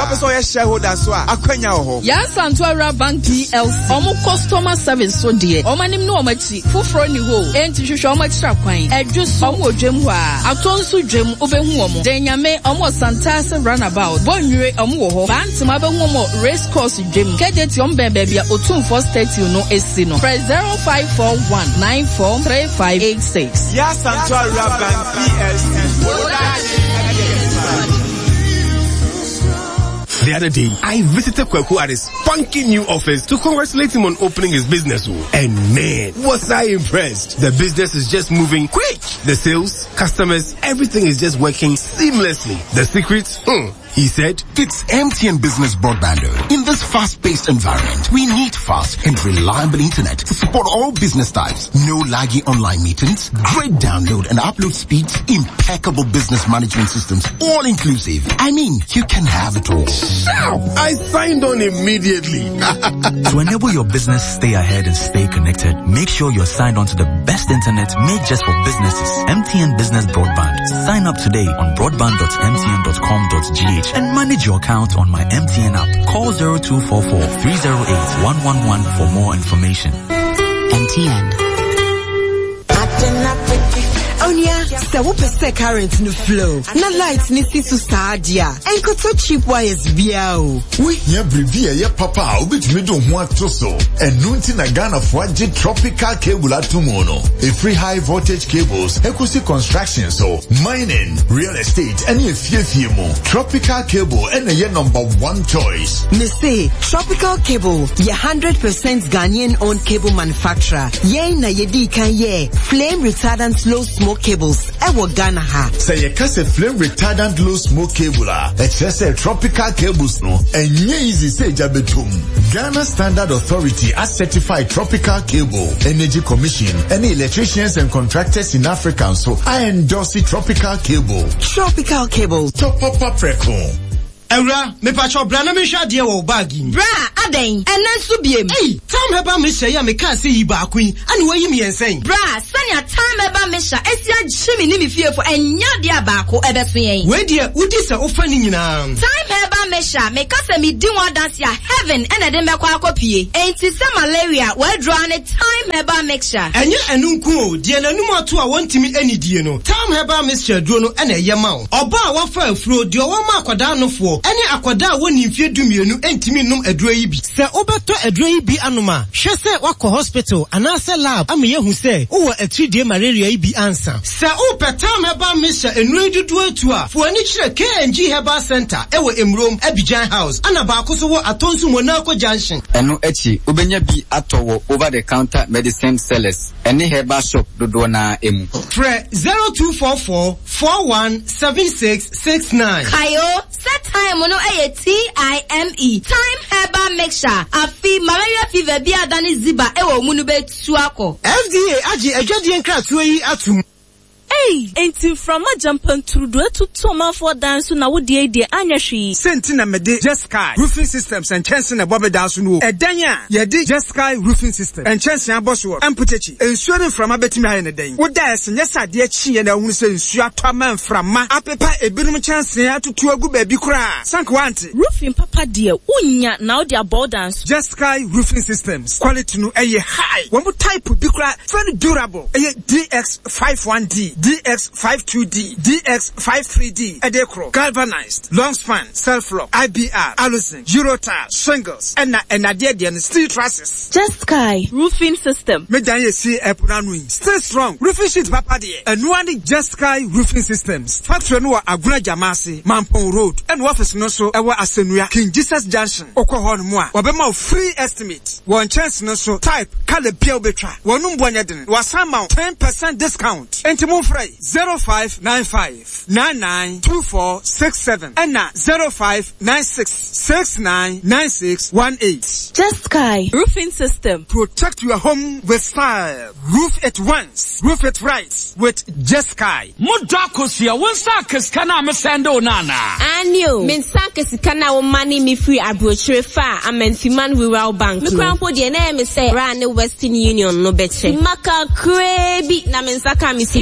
Papa so shareholder so akwanya ho. Ya Santuara Bank PLC. Omo customer service so dear. Omo nim no omachi. Fufro ni ho. Enti hwehwe omachi kwan. Edwo so omo odwem ho a. Atonso dwem obehu omo. Denyame omo Santase runabout. Bonwire omo wo ho. Bantima behu omo race course dwem. Kejeti ombembe bia otumfo statue no esi no. Press 0541943586. Ya Santuara Bank PLC. The other day, I visited Kweku at his funky new office to congratulate him on opening his business. And man, was I impressed. The business is just moving quick. The sales, customers, everything is just working seamlessly. The secret? He said, it's MTN Business Broadband. In this fast-paced environment, we need fast and reliable internet to support all business types. No laggy online meetings, great download and upload speeds, impeccable business management systems, all inclusive. I mean, you can have it all. I signed on immediately. To enable your business stay ahead and stay connected, make sure you're signed on to the best internet made just for businesses. MTN Business Broadband. Sign up today on broadband.mtn.com.gh and manage your account on my MTN app. Call 0244-308-111 for more information. MTN. Onya, so what the current no flow? Na lights ni si so sadia. Enko to cheap wires biao. We here brevia ya papa ubit me do ho atoso. Enunti na Ghana for tropical cable atumono. A free high voltage cables, ekosi construction so mining, real estate, any fie mo. Tropical cable and a number one choice. Me say Tropical Cable, ye 100% Ghanaian owned cable manufacturer. Ye na yedi kan ye flame retardant low smoke cables ewo Ghana ha. Say ye kase flame retardant low smoke cable say tropical cables no enye easy say jabetum. Ghana Standard Authority has certified Tropical Cable. Energy Commission, any electricians and contractors in Africa so I endorse Tropical Cable. Tropical Cable. Top up record. Eura, me pacho brana me shade wo bagi. Bra, aden, enen so biem. Hey, time heba me share ya me kan say yi ba akwi. Ani wo yi me ensen. Bra, sanya time heba me sha esia chimi ni me fie fo enya dia ba ko ebeso yen. We dia udi se ofa ni nyina. Time heba me sha me ka se me di one dance ya heaven ena de me kwa akopie. Enti se malaria we draw ne time heba mixture. Enya enunku o, die nanum ato a wontimi ani die no. Time heba mixture duro no ena ye ma wo. Oba a wafa afuro die wo ma akwada no fo. Any akwada woni mfie dumienu entimi num aduro yi bi. Se obeto aduro yi bi anoma, hwe se wako hospital anase lab ameye hu se wo atridie malaria yi bi ansa. Se opetam heba misha enuro dudu atu a, fo ani kire KNG Herbal Center ewo Emrom Abidjan House ana ba ko so wo Atonsu Monaco Junction. Eno echi obenya bi atowo over the counter medicine sellers. Any herbal shop dodo na emu. Fre 0244-417669. Kayo set time no TIME time herbal mixture afi malaria fever bi adani ziba ewo munu be tuako. FDA agi adwade nkratu yi atum. Hey, enti from a jump and through to Toma for dance na wo de anyashi. Sentina mede Jeskai Roofing Systems and Chanson na Bobby dance no. Edanya ye di Jeskai Roofing System and Chanson aboswo amputechi. Ensuring from abetimi ha na den. Wo da ese nyesa de chi na hu se nsu atoma mframa apepa ebinum chanson atutu agu ba bi kura. Sankwanti roofing papa de unya na wo de abundance. Jeskai Roofing Systems quality no eye high. One type bi kura very durable. Eye DX51D DX52D, DX53D, Edecro, galvanized, long span, self-lock, IBR, Allison, Eurotile, shingles, and steel trusses. Jeskai Roofing System. Medanye see Epunanui. Stay strong. Roofing sheet papa de. And one Jeskai Roofing Systems. Factory no Aguna Jamasi, Mampong Road, and office no so ewa Asenua, King Jesus Junction, Okohon Moa. Wabema free estimate. One chance no so type, Kale Biel Betra. Wanum Bwanyaden. Wasama 10% discount. Entimon 0595-992467 and 0596-699618. Jeskai Roofing System. Protect your home with style. Roof it once, roof it right with Jeskai. Mudakosia wonsakes kana mesendo nana. Anyo mensakes kana wo mani mi free abrochire fa Amenfiman Rural Bank. Me krampo de na me say Rane Western Union no beche. Maka krebi na mensaka misika.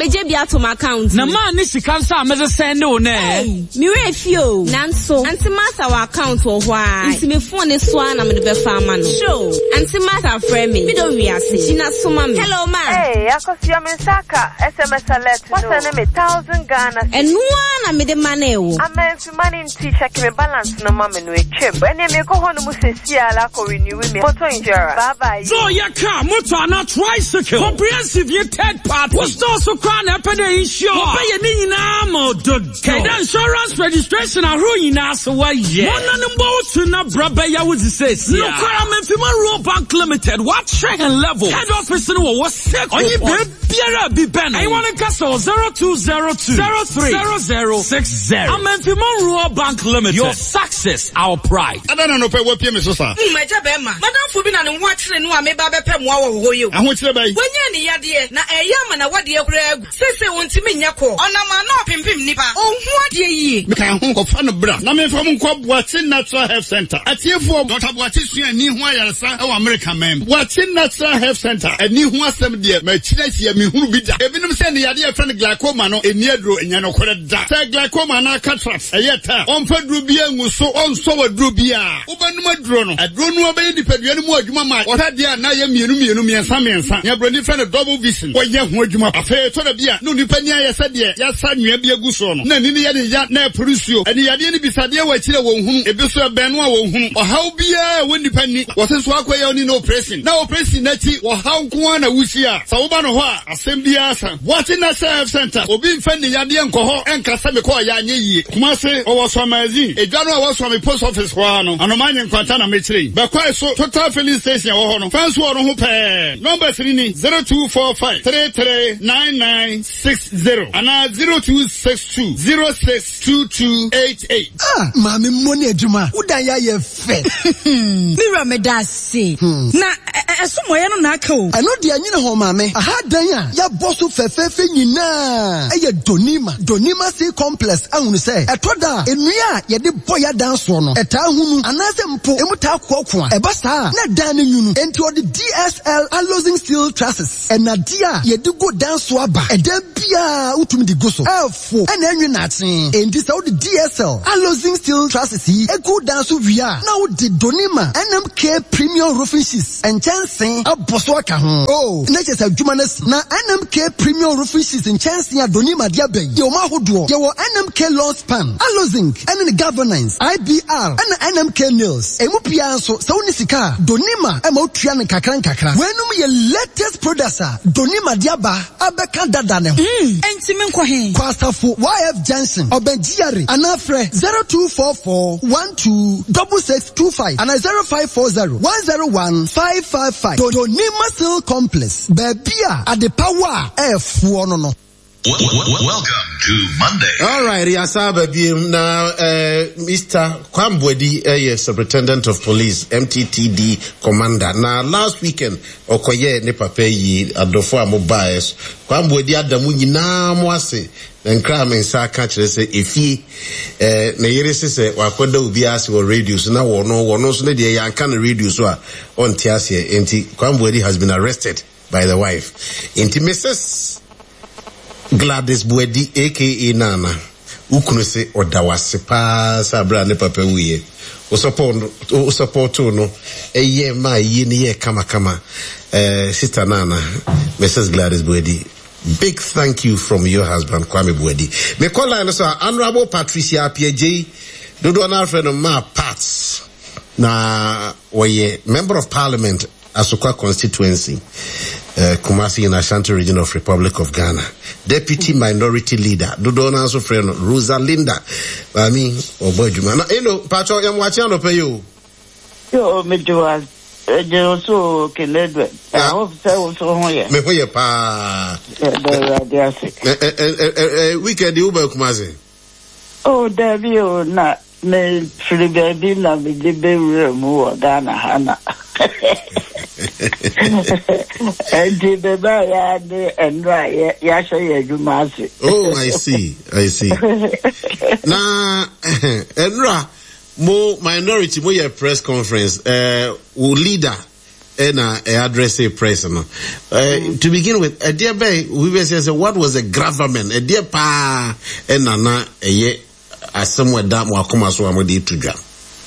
Meje bi atom account. Na man ni sika nsa me send o na. Hey, mi refio. Nanso, anti master wa account wo ho a. Nti me phone so na me be fa ama no. Sure. Anti master frame me. Me do wi ase. China soma me. Hello ma. Hey, akosia me saka SMS alert. What send me 1,000 Ghana. Enu na me de mane wo. Amen money nti check me balance no ma me no etwem. Ene me ko ho no mu sesia ala ko renew me. Motor insurance. Bye bye. So your car, motor na tricycle. Comprehensive your third party. What's also crown happen insure. Pay your nini na mo do. Keda insurance registration a ru na so wa ye. Mo na mbo to na braba ya wo say. No car me Fima Rural Bank Limited. What check and level. Head office no was sick. Only biara bi ben. I want to castle 0202 030060. I'm Fima Rural Bank Limited. Your success, our pride. I don't know what PM is so far. My jabema. Madam Fubina and watch and one may babe mo you. I want you to buy. When you yadi na a yaman a what dear Greg. Say want to me yako. On a man up in Pim Nipa. Oh, what ye? We can hunk of fun of bra. Now me from Cobb watching Natural Health Center. At here for Dr. Watching and New Wire, our American man. Watching Natural Health Center. And New Wasam dear, my children, me who be that. Even send the idea from glaucoma no in Nedro and Yano da. Say glaucoma na cataracts. A yeta. On for Drubia was so on so a Drubia. Obanuma drono. A drono obey the Pedro more Juma. What had there now Yumi and Sammy and Sam. Your brother friend of double vision. Or young Wojuma. A fair to the beer. No, Nipania said, yes, son, you be a guson. No, Nini Yat ne Prusio. And the idea beside you, what you won't, a bishop Benwa, or how be a windy penny was his walkway only no pressing. Now pressing that or how Kuana Wusia. Saubano, Assemblyasa. Watching that service center. Or being friendly Yadian Coho and Casamiko Yani. Kumase or was from Mazi. A general was from a post office one. And a mine in Quantana Mitri. But quite so total filling station or fans who are pay. Number 3 0245 339960 and 0262 062288. Ah, Mami Money Juma. Udaya ye fe. Mira me da se. Na esumo ye no na aka o. Ano dia nyina ho mame. Aha dan ya boso fefefe nyina. Eye Donima C complex ahunu se. Etoda enua ye de boya dan so no. Eta hunu anase mpo emuta kwokwa. Eba sa na dan nyunu. Enti odi DSL alloying steel trusses. Enadia ye de go dan so aba. Eda bia utumi di go so. Efo ena enwe na aten. Enti sa odi DSL alloying steel trusses yi e go dan so wia. Na odi Donima NMK premium roofing sheets and chancing aboso aka ho. Oh, na chesa adwuma na NMK premium roofing sheets and chancing Donima dia be. Ye o ma hodo. Ye wo NMK lawn span, alloying, and the governance, IBR, and NMK nails. Emu pia so uni sika Donima ema utua ne kakran. Wenum ye latest producer Donima diaba abeka dada ne ho. Enti me nkɔ he. Kwasafo YF Johnson Obenjiare anafre 0244126625 and 0540101555. Donima Steel Complex. Bebia at the power F1 no. Welcome to Monday. All right, Yasaba now, Mr. Kwambwedi, Superintendent of Police, MTTD Commander. Now, last weekend, Okoye Nepapeyi, Adofo Amobias, Kwambwedi Adamu Yina Mwase, and Kram and Saka say, if he, Nayere say, Wakwenda Ubiasi or radios, now or no, so the Yankan radios on Tiasia, and Kwambwedi has been arrested by the wife. Into Mrs. Gladys Bwedi aka Nana ukunu se odawase pa sabra ne papa wiye o support no eye ma yi ne ye kama sister Nana Mrs. Gladys Bwedi, big thank you from your husband Kwame Bwedi. Me call line so Honorable Patricia PJ dodo na friend ma Pats na oye member of parliament Asokwa constituency, Kumasi in Ashanti region of Republic of Ghana, deputy minority leader, Dodona also friend Rosalinda, I mean, Obojuma. Pacho, I'm watching on you. Yo, me do so Kenedwe. I hope so here. Me for your pa. Weekend Uber Kumasi. Oh, there you not. Me free baby na me de be mu Ghana hana. And the ya de enra ya shoye adwuma. Oh, I see. Na enra mo minority mo your press conference leader address a press no. To begin with, dear Bay, we were saying what was the government? A dear pa nana as somewhere down Wakuma so amodi to jam.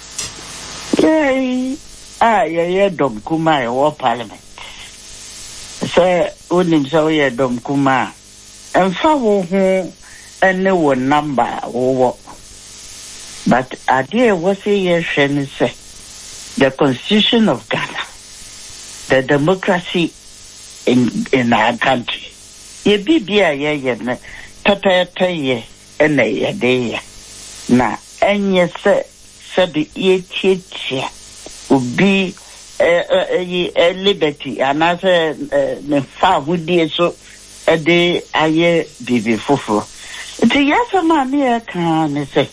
Yeah, Dom Kuma war parliament. Sir, unim so ye Dom Kuma. And for who and no one number or what. But idea was a year say the Constitution of Ghana, the democracy in our country. Ye be ye tata ye and a day. Na and yes, said the ye would be a liberty, and as a far would be so a day a year be before. It's a yes, a man here can say.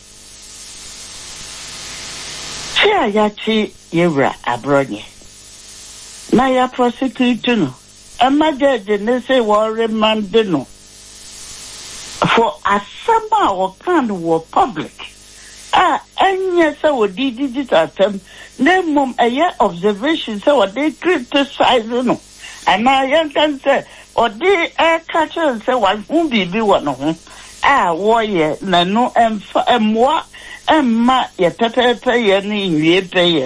Chia yachi yewra abronye. Na ya prosecute no. Ama judge ne say war remand no. For asama or can war public. Anya say wo di digital term. Ne mum a year observation say what they criticize no. And now young can say or they catch and say one who be one no. Warrior na no moi. Emma ye tata ye ni ye pay ye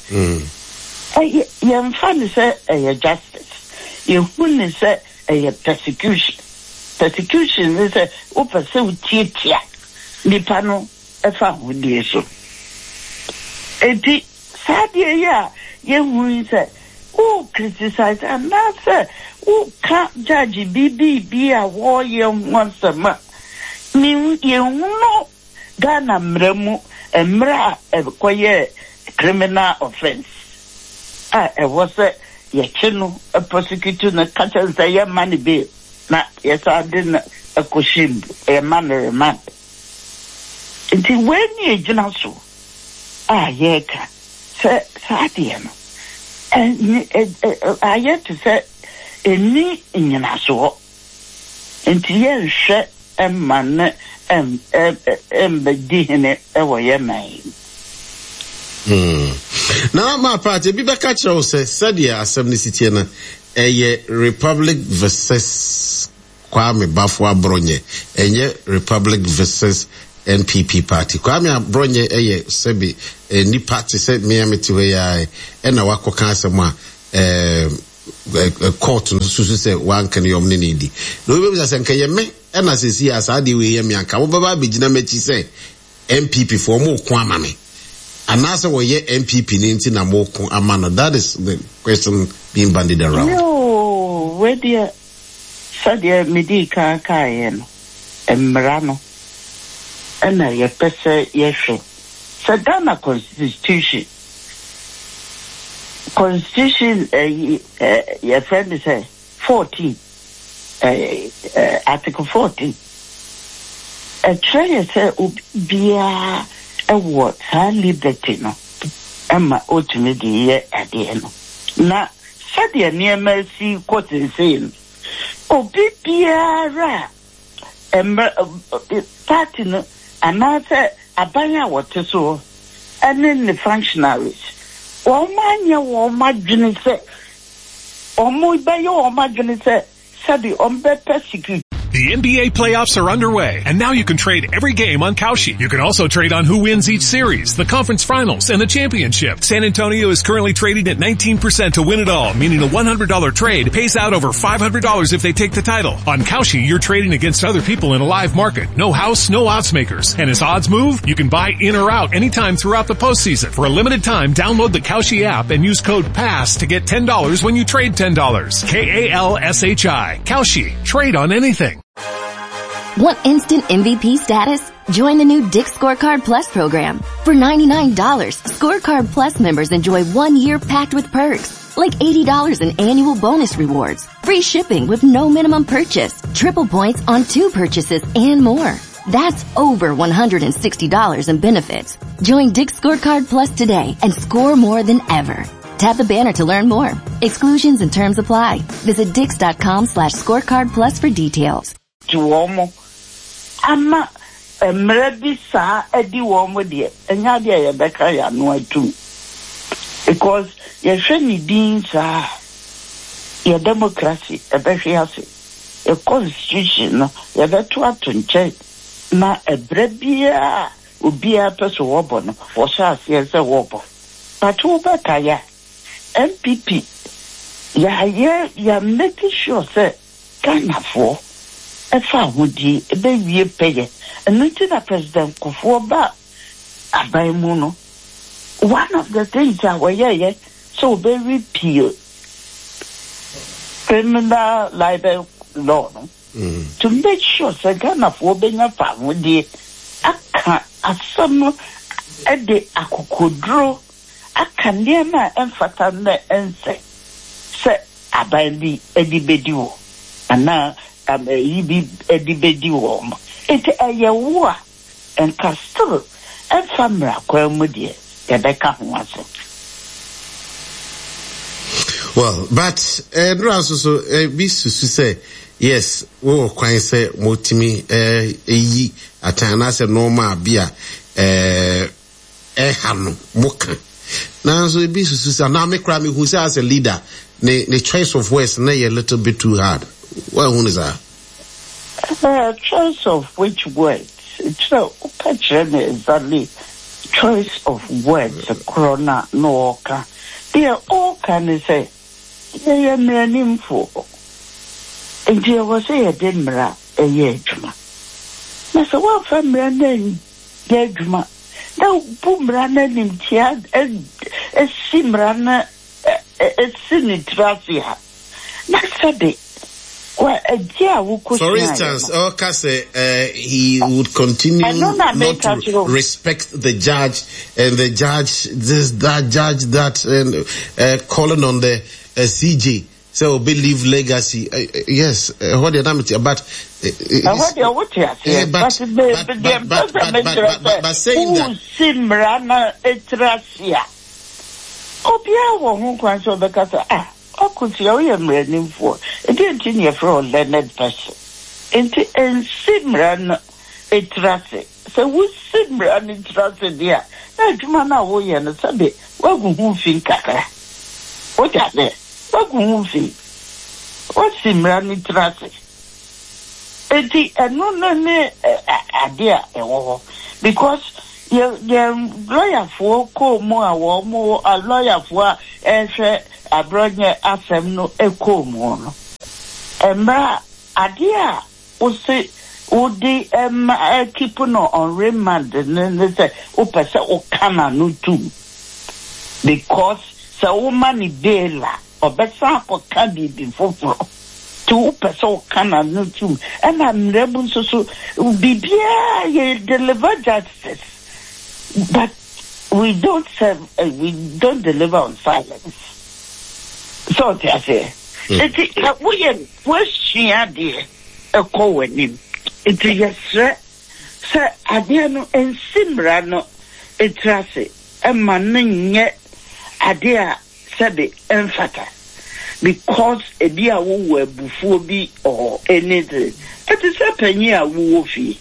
ye fan say a justice ye hun say a persecution is a pursue tia nipa no efa hudie so enti sadie ya ye hun say who criticize and now say who can't judge be a warrior once a month me ye no Ghana mremu emra koye criminal offense. It was a yechino a prosecutor na catcher say ya money bill. Na yes I didn't a kushim a man. Until when ye jinaso yeka say sadiano. And I yet to say any in yanaso until ye share a man Now my party be back at you say Sadia Assembly City na Republic versus Kwame Bafwa Bronye Republic versus NPP party. Kwame Bronye sebi ni party said me amiti we na wako kansa ma court no susu say one can yom ni di. No be say nka me and as see as I do we me anka wo baba begina mechi say MPP for mo ko ama me anasa wo ye MPP ni nti na mo ko ama no. That is the question being bandied around. No, where dear sadia medika kaen emrano ana ye pese yesho sadana constitution your friend say 14 Article 14. A trainer say ubia a what liberty no. Emma ultimately ye at the end. Na sadia near mercy quote saying Obibia party no another abanya what so and then the functionaries. Omanya woma dwene se omo bayo woma dwene se sabi ombe persecute. The NBA playoffs are underway, and now you can trade every game on Kalshi. You can also trade on who wins each series, the conference finals, and the championship. San Antonio is currently trading at 19% to win it all, meaning a $100 trade pays out over $500 if they take the title. On Kalshi, you're trading against other people in a live market. No house, no odds makers. And as odds move, you can buy in or out anytime throughout the postseason. For a limited time, download the Kalshi app and use code PASS to get $10 when you trade $10. KALSHI. Kalshi. Trade on anything. Want instant MVP status? Join the new Dick's Scorecard Plus program. For $99, Scorecard Plus members enjoy 1 year packed with perks, like $80 in annual bonus rewards, free shipping with no minimum purchase, triple points on 2 purchases, and more. That's over $160 in benefits. Join Dick's Scorecard Plus today and score more than ever. Tap the banner to learn more. Exclusions and terms apply. Visit Dix.com/scorecard plus for details. Ama mmerɛ bi saa adi wɔn mo deɛ ɛnya deɛ yɛbɛka yɛ ano atum because your friendly beings are your democracy, a better a constitution, your better to check. Na a brebia would be a person wobble for sure, yes, a wobble. But over Kaya, MPP, you're making sure, sir, can afford a family, a baby pay, and nothing a president Kufuba, a by mono. One of the things I were, so very pure criminal libel law. To make sure that Ghana for being a family, I can't, as some at the Akukudro, I can near my emphasis and say, Abandi Edibedu, and now I'm a Edibedu. It's a yawa and castle and family, Quamudi, Rebecca once. Well, but also be to say. Yes, we can say motimi yi atana se normal bia hanu moka na so be susu na me kra me hu say as a leader the choice of words na a little bit too hard. What who is that? Choice of which words? It's so exactly choice of words corona no ka they all can say yeah me name for. And there was a Denmara a yejuma. Nasa one family name yejuma. Now boom ran him child and a simrana a sinitrasia. Nasade. Well, a dear who could. For instance, Okase, he would continue not to respect the judge, and the judge, that calling on the CJ. So believe legacy. Yes, what the damage, but saying that Simrana etrasia. Obia won't answer the kata. I could see how you're running for. It didn't in your for learned person. And Simran etrasi. So who's Simran etrasi dear? That man away and a Sunday. What would you think, Kaka? What are they? What movie? What's Simran Trasi? No idea because your lawyer for call more a lawyer for a brother asem no echo more. Emra idea would say would the keep on remand and then they say opesa o kana no too because so woman bela Obesa for candy before 2% can no too. And I'm able to be deliver justice. But we don't deliver on silence. So I say, we're she dear a call him. It's yes, sir. Sir, I dare no and Simrano a trassi, and man yet I dare. Sabe emphata because a dear who were before be or anything. It is a penny a woo fee.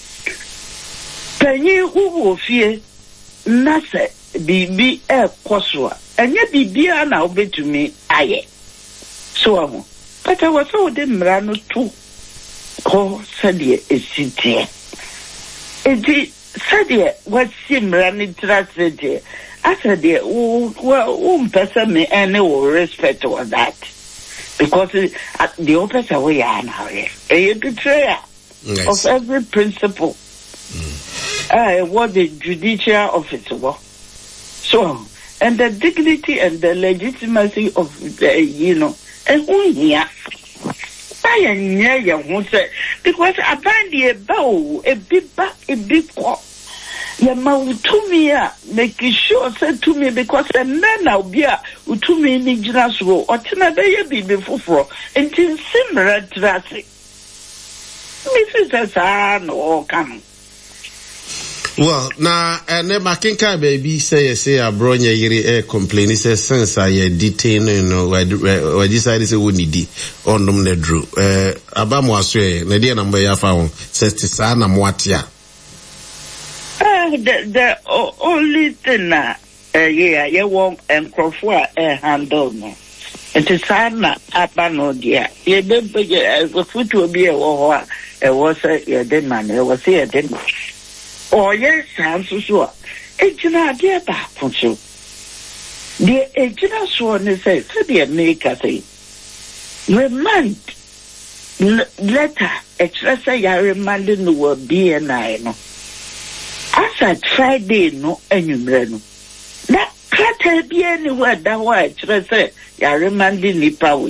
Penny who will fear Nasa be a quaswa, and yet be dear now be to me, aye. So, but I was all them rano too. Oh, Sadia is city. It is Sadia what seem running trusted. I said, person may any respect to that because the opposite way I now a betrayer of every principle. What the judicial officer was. So, and the dignity and the legitimacy of the, and who here. I am near who said, because I find a bow, a big quack. Yama to me, making sure said to me because the men now be to me in Ignas row or Tinabe be before until similar traffic. Mrs. San or come. Well, now, and then Makinka baby say a bronya yeri complain. Says since I detain, I decided to wouldn't need on them the drew. Abamwaswe, Nadia number ya found says to Sana Mwatia. The only thing Yeah, you want and Crawford handle no. It is sana apano dear. Ye don't as the foot will be a war. It was a dead man. It was a dead man. Oh, yes, sounds so. It's not dear back from you. The agent sworn to say, so dear maker say, remand letter, express I remanding the word be and I know. As I Friday, no, and you know. That can't be anywhere that way, express I remanding the power.